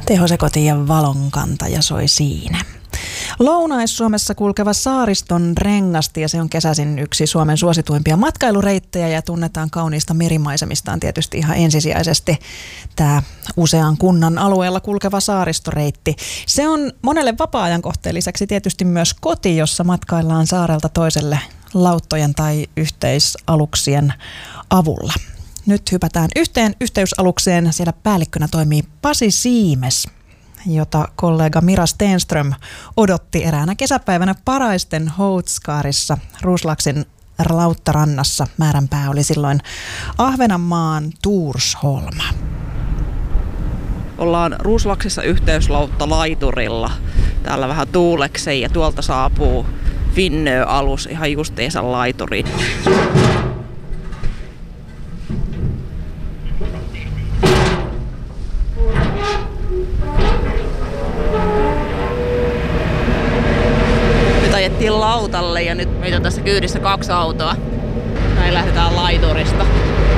Tehosekoti ja valonkantaja soi siinä. Lounais-Suomessa kulkeva Saariston rengasti ja se on kesäisin yksi Suomen suosituimpia matkailureittejä ja tunnetaan kauniista merimaisemistaan tietysti ihan ensisijaisesti tämä usean kunnan alueella kulkeva saaristoreitti. Se on monelle vapaa-ajan kohteen lisäksi tietysti myös koti, jossa matkaillaan saarelta toiselle lauttojen tai yhteisaluksien avulla. Nyt hypätään yhteen yhteysalukseen. Siellä päällikkönä toimii Pasi Siimes, jota kollega Mira Stenström odotti eräänä kesäpäivänä Paraisten Houtskaarissa Ruuslaksin lauttarannassa. Määränpää oli silloin Ahvenanmaan Tuursholma. Ollaan Ruuslaksissa yhteyslautta-laiturilla. Täällä vähän tuulekseen ja tuolta saapuu Finnö-alus ihan justiinsa laituriin. Ajettiin lautalle ja nyt meitä on tässä kyydissä 2 autoa. Näin lähdetään laiturista.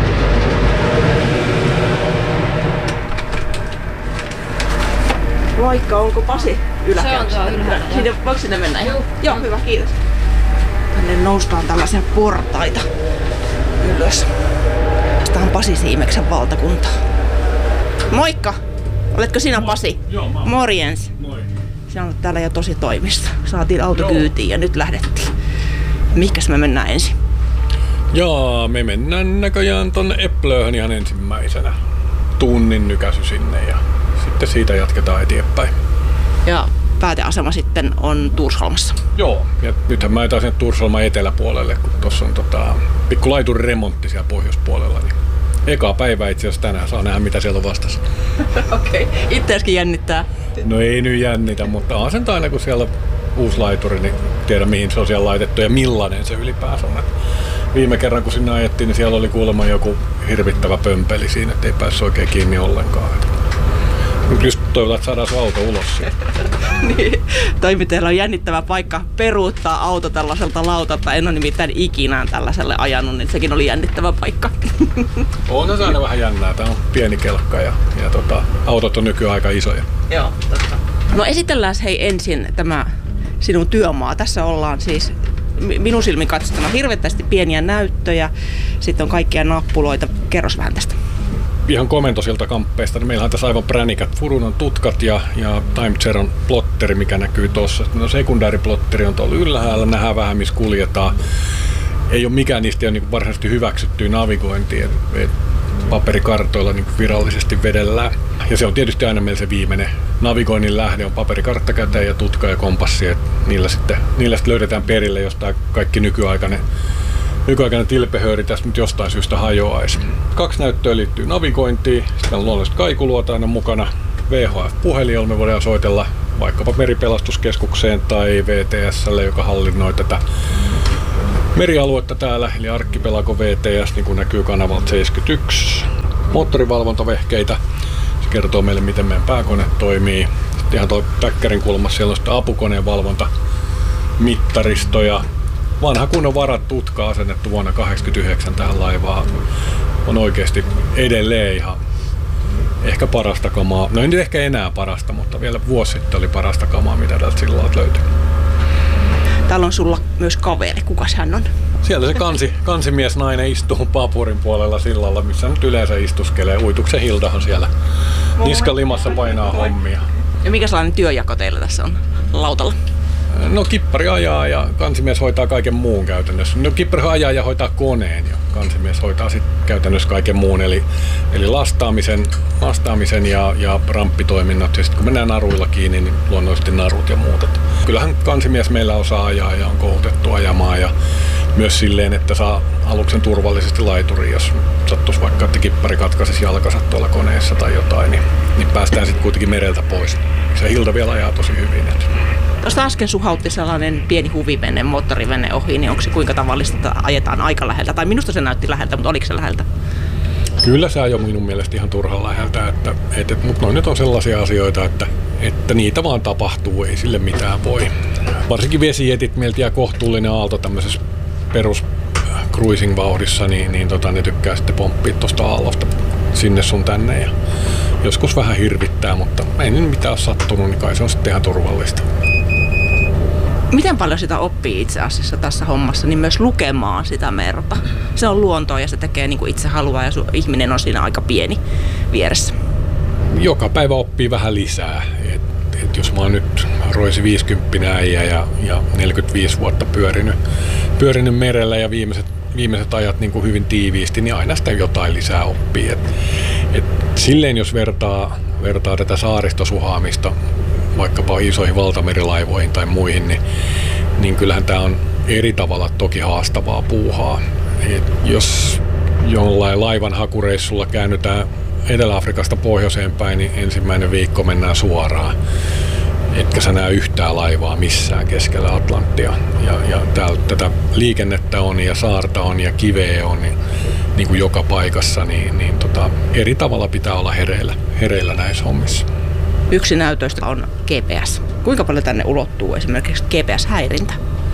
Moikka, onko Pasi yläkäytössä? Se on ylhäällä. Voiko sinne mennä? Joo, hyvä, kiitos. Tänne noustaan tällaisia portaita ylös. Tästä on Pasi Siimeksen valtakunta. Moikka! Oletko sinä Pasi? Joo, mä oon. Morjens. Moi. Se on täällä jo tosi toimista. Saatiin auto kyytiin ja nyt lähdettiin. Mihinkäs me mennään ensin? Joo, me mennään näköjään tonne Eplöön ihan ensimmäisenä. Tunnin nykäsy sinne ja sitten siitä jatketaan eteenpäin. Ja pääteasema sitten on Tuursholmassa. Joo, ja nythän mä ajetaan sinne Tuursholman eteläpuolelle, kun tuossa on pikku laiturin remontti siellä pohjoispuolella. Niin eka päivä itse asiassa tänään, saa nähdä mitä siellä on vastassa. Okei, itseäskin jännittää. No ei nyt jännitä, mutta on sen aina kun siellä on uusi laituri, niin tiedä mihin se on siellä laitettu ja millainen se ylipäänsä on. Viime kerran kun sinne ajettiin, niin siellä oli kuulemma joku hirvittävä pömpeli siinä, ettei päässyt oikein kiinni ollenkaan. Nyt just toivotaan, että saadaan se auto ulos sieltä. Niin, toimittajalla on jännittävä paikka peruuttaa auto tällaiselta lautalta. En ole nimittäin ikinä tällaiselle ajanut, niin sekin oli jännittävä paikka. On se aina vähän jännää. Tämä on pieni kelkka ja autot on nykyään aika isoja. Joo, totta. No esitellään hei ensin tämä sinun työmaa. Tässä ollaan siis minun silmin katsottuna hirveästi pieniä näyttöjä. Sitten on kaikkia nappuloita. Kerros vähän tästä. Ihan komentosilta kamppeista. Meillä on tässä aivan pränikät Furunon tutkat ja Time Zeron plotteri, mikä näkyy tuossa. No sekundääriplotteri on tuolla ylhäällä. Nähdään vähän, missä kuljetaan. Ei ole mikään niistä ole niin varsinaisesti hyväksyttyä navigointia. Paperikartoilla niin virallisesti vedellään. Ja se on tietysti aina meillä se viimeinen navigoinnin lähde on paperikartta käteen ja tutka ja kompassi. Niillä sitten löydetään perille, jos tämä kaikki nykyaikainen tilpehööri tässä nyt jostain syystä hajoaisi. 2 näyttöä liittyy navigointiin. Sitten on luonnollisesti kaikuluota aina mukana. VHF-puhelin, jolla me voidaan soitella vaikkapa meripelastuskeskukseen tai VTS:lle, joka hallinnoi tätä merialuetta täällä, eli Arkkipelago VTS, niin kuin näkyy kanavalta 71. Moottorivalvontavehkeitä. Se kertoo meille, miten meidän pääkone toimii. Sitten ihan tuo päkkärin kulmassa siellä on sitten apukoneen valvontamittaristo ja vanha kunnon varatutka asennettu vuonna 1989 tähän laivaan. On oikeasti edelleen ihan ehkä parasta kamaa. No ei nyt ehkä enää parasta, mutta vielä vuosi sitten oli parasta kamaa, mitä täältä sillalta löytyi. Täällä on sulla myös kaveri. Kukas hän on? Siellä se kansimies nainen istuu Paapurin puolella sillalla, missä nyt yleensä istuskelee. Uituksen Hildahan siellä niskalimassa painaa hommia. Ja mikä sellainen työjako teillä tässä on lautalla? No kippari ajaa ja kansimies hoitaa kaiken muun käytännössä. No kippari ajaa ja hoitaa koneen ja kansimies hoitaa sitten käytännössä kaiken muun. Eli lastaamisen ja ramppitoiminnot. Ja sitten kun mennään naruilla kiinni, niin luonnollisesti narut ja muut. Kyllähän kansimies meillä osaa ajaa ja on koulutettu ajamaan. Ja myös silleen, että saa aluksen turvallisesti laituriin, jos sattuisi vaikka, että kippari katkaisisi jalkansa tuolla koneessa tai jotain, niin päästään sitten kuitenkin mereltä pois. Se Hilda vielä ajaa tosi hyvin. Tuosta äsken suhautti sellainen pieni huvivene, moottorivene ohi, niin onko se kuinka tavallista, että ajetaan aika läheltä? Tai minusta se näytti läheltä, mutta oliko se läheltä? Kyllä se ajoi minun mielestä ihan turhan läheltä, mutta noin nyt on sellaisia asioita, että niitä vaan tapahtuu, ei sille mitään voi. Varsinkin vesijetit meiltä jää kohtuullinen aalto tämmöisessä perus cruising-vauhdissa, niin ne tykkää sitten pomppia tuosta aallosta sinne sun tänne. joskus vähän hirvittää, mutta ei nyt mitään ole sattunut, niin kai se on sitten ihan turvallista. Miten paljon sitä oppii itse asiassa tässä hommassa, niin myös lukemaan sitä merta? Se on luontoa ja se tekee niin kuin itse haluaa ja ihminen on siinä aika pieni vieressä. Joka päivä oppii vähän lisää. Et jos mä oon nyt roisi 50 äijä ja 45 vuotta pyörinyt merellä ja viimeiset ajat niin kuin hyvin tiiviisti, niin aina sitä jotain lisää oppii. Et silleen jos vertaa tätä saaristosuhaamista vaikkapa isoihin valtamerilaivoihin tai muihin, niin kyllähän tämä on eri tavalla toki haastavaa puuhaa. Et jos jollain laivan hakureissulla käännytään Etelä-Afrikasta pohjoiseen päin, niin ensimmäinen viikko mennään suoraan. Etkä sä näe yhtään laivaa missään keskellä Atlanttia. Ja täällä tätä liikennettä on ja saarta on ja kiveä on niin kuin joka paikassa, niin eri tavalla pitää olla hereillä näissä hommissa. Yksi näytöistä on GPS. Kuinka paljon tänne ulottuu esimerkiksi GPS-häirintä?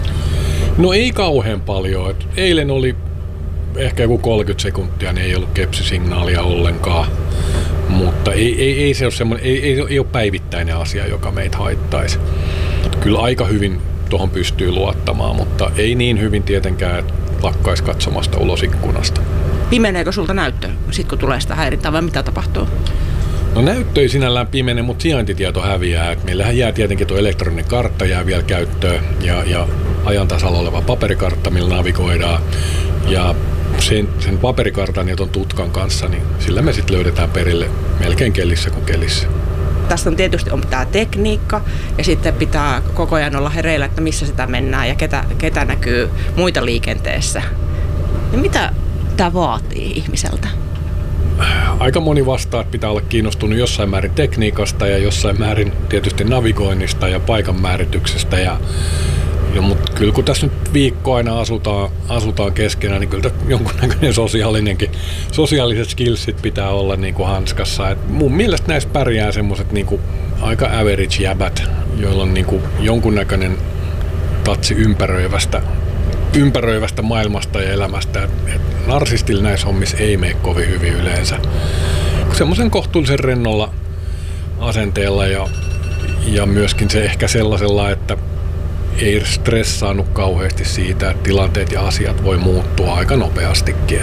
No ei kauhean paljon. Eilen oli ehkä joku 30 sekuntia, niin ei ollut kepsisignaalia ollenkaan. Mutta ei se ole semmoinen, ei ole päivittäinen asia, joka meitä haittaisi. Kyllä aika hyvin tuohon pystyy luottamaan, mutta ei niin hyvin tietenkään, että lakkaisi katsomasta ulos ikkunasta. Pimeneekö sulta näyttö, sit kun tulee sitä häirintää, vai mitä tapahtuu? No näyttö ei sinällään pimene, mutta sijaintitieto häviää. Et meillähän jää tietenkin tuo elektroninen kartta jää vielä käyttöön ja ajan tasalla oleva paperikartta, millä navigoidaan. Ja sen paperikartan ja ton tutkan kanssa, niin sillä me sitten löydetään perille melkein kelissä kuin kelissä. Tässä on tietysti tämä tekniikka ja sitten pitää koko ajan olla hereillä, että missä sitä mennään ja ketä näkyy muita liikenteessä. Ja mitä tämä vaatii ihmiseltä? Aika moni vastaa, että pitää olla kiinnostunut jossain määrin tekniikasta ja jossain määrin tietysti navigoinnista ja paikan määrityksestä. Mutta kyllä kun tässä nyt viikko aina asutaan keskenään, niin kyllä jonkunnäköinen sosiaaliset skillsit pitää olla niin kuin hanskassa. Et mun mielestä näissä pärjää semmoiset niin kuin aika average jäbät, joilla on niin kuin jonkunnäköinen tatsi ympäröivästä maailmasta ja elämästä. Et narsistilla näissä hommissa ei mene kovin hyvin yleensä. Semmoisen kohtuullisen rennolla asenteella ja myöskin se ehkä sellaisella, että ei stressaannut kauheasti siitä, että tilanteet ja asiat voi muuttua aika nopeastikin.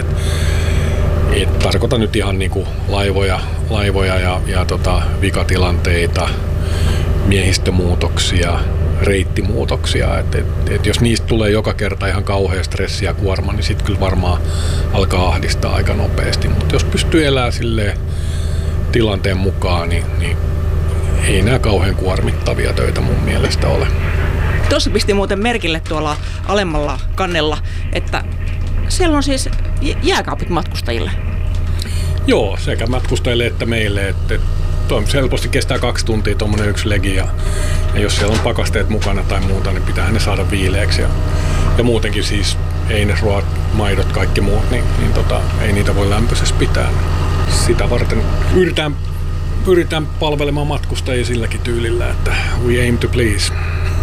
Et tarkoitan nyt ihan niinku laivoja ja vikatilanteita, miehistömuutoksia, reittimuutoksia. Et jos niistä tulee joka kerta ihan kauhea stressi ja kuorma, niin sitten kyllä varmaan alkaa ahdistaa aika nopeasti. Mutta jos pystyy elämään silleen tilanteen mukaan, niin ei nämä kauhean kuormittavia töitä mun mielestä ole. Tuossa pisti muuten merkille tuolla alemmalla kannella, että siellä on siis jääkaapit matkustajille. Joo, sekä matkustajille että meille. Että helposti kestää 2 tuntia tuommoinen yksi legi ja jos siellä on pakasteet mukana tai muuta, niin pitää ne saada viileäksi. Ja muutenkin siis einesruoat, maidot, kaikki muut, niin ei niitä voi lämpöisessä pitää. Sitä varten pyritään palvelemaan matkustajia silläkin tyylillä, että we aim to please.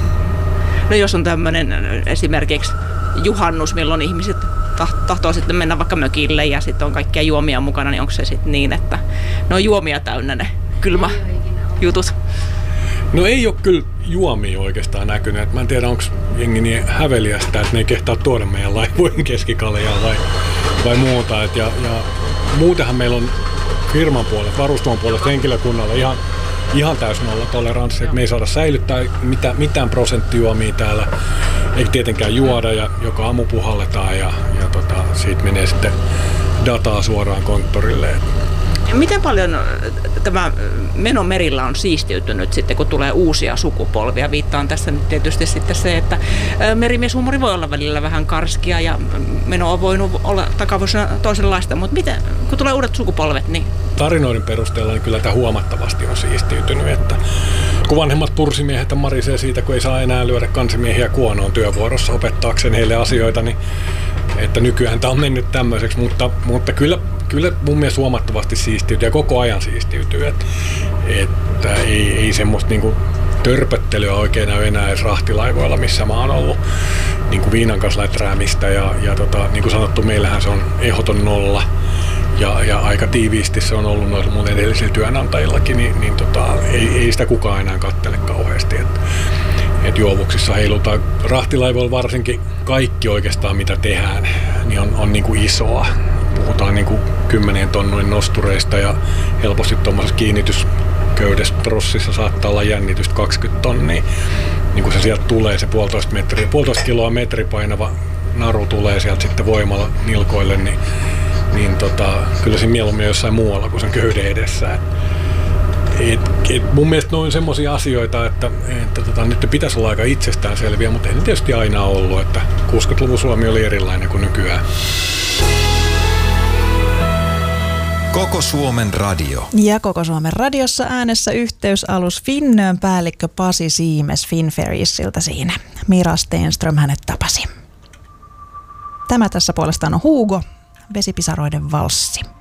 No jos on tämmöinen esimerkiksi juhannus, milloin ihmiset tahtoo sitten mennä vaikka mökille ja sitten on kaikkia juomia mukana, niin onko se sitten niin, että ne on juomia täynnä ne kylmäjutut? No ei ole kyllä juomia oikeastaan näkynyt. Mä en tiedä, onko jengi niin häveliästä, että ne ei kehtaa tuoda meidän laivojen keskikaljaa vai muuta. Ja muutenhan meillä on firman puolesta, varustamon puolesta henkilökunnalla ihan täys nolla toleranssi, että me ei saada säilyttää mitään prosenttijuomia täällä, eikä tietenkään juoda, ja joka aamu puhalletaan ja siitä menee sitten dataa suoraan konttorille. Miten paljon tämä meno merillä on siistiytynyt sitten, kun tulee uusia sukupolvia? Viittaan tässä nyt tietysti sitten se, että merimieshuumori voi olla välillä vähän karskia ja meno on voinut olla takavuosina toisenlaista, mutta miten, kun tulee uudet sukupolvet, niin... Tarinoiden perusteella niin kyllä tämä huomattavasti on siistiytynyt, että kun vanhemmat pursimiehet marisee siitä, kun ei saa enää lyödä kansimiehiä kuonoon työvuorossa opettaakseen heille asioita, niin että nykyään tämä on mennyt tämmöiseksi, mutta kyllä mun mielestä huomattavasti siistiytyy ja koko ajan siistiytyy, että ei semmoista niinku törpöttelyä oikein näy enää edes rahtilaivoilla, missä mä oon ollut niinku viinan kanssa läträämistä ja niin kuin sanottu, meillähän se on ehdoton nolla Ja aika tiiviisti se on ollut noilla mun edellisillä työnantajillakin, niin ei sitä kukaan enää kattele kauheasti. Et juovuksissa heilutaan. Rahtilaivoilla varsinkin kaikki oikeastaan mitä tehdään, niin on niin kuin isoa. Puhutaan niin kuin 10 tonnin nostureista ja helposti tuommoisessa kiinnitysköydes prossissa saattaa olla jännitystä 20 tonnia. Niin kun se sieltä tulee, se 1,5 kiloa metri painava naru tulee sieltä sitten voimalla nilkoille, niin kyllä se mieluummin jossain muualla kuin sen köyden edessä. Mun mielestä ne on semmoisia asioita, että nyt pitäisi olla aika itsestäänselviä, mutta ei ne tietysti aina ollut, että 60-luvun Suomi oli erilainen kuin nykyään. Koko Suomen radio. Ja Koko Suomen radiossa äänessä yhteysalus Finnair päällikkö Pasi Siimes Finferriesiltä siinä. Mira Stenström hänet tapasi. Tämä tässä puolestaan on Hugo, Vesipisaroiden valssi.